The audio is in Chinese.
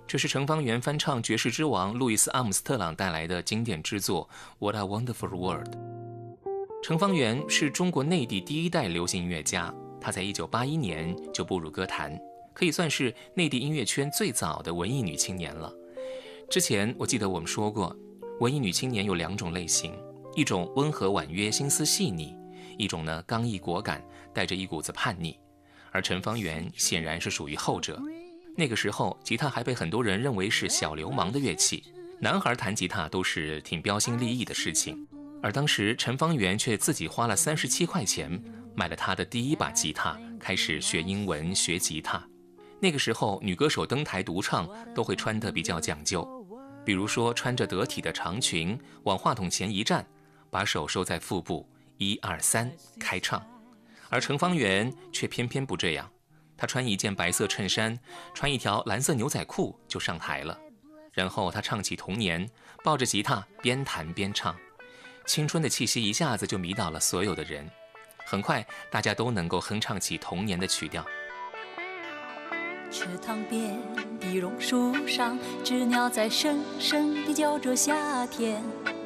这是程方圆翻唱爵士之王路易斯·阿姆斯特朗带来的经典之作《What a Wonderful World》。程方圆是中国内地第一代流行音乐家，他在1981年就步入歌坛，可以算是内地音乐圈最早的文艺女青年了。之前我记得我们说过，文艺女青年有2种类型，一种温和婉约，心思细腻；一种呢刚毅果敢，带着一股子叛逆。而程方圆显然是属于后者。那个时候，吉他还被很多人认为是小流氓的乐器，男孩弹吉他都是挺标新立异的事情。而当时程方圆却自己花了37块钱买了他的第一把吉他，开始学英文学吉他。那个时候女歌手登台独唱都会穿得比较讲究，比如说穿着得体的长裙，往话筒前一站，把手收在腹部，1、2、3开唱。而程方圆却偏偏不这样，他穿一件白色衬衫，穿一条蓝色牛仔裤就上台了。然后他唱起童年，抱着吉他边弹边唱，青春的气息一下子就迷倒了所有的人。很快大家都能够哼唱起童年的曲调。 池塘边的榕树上，知鸟在声声地叫着夏天。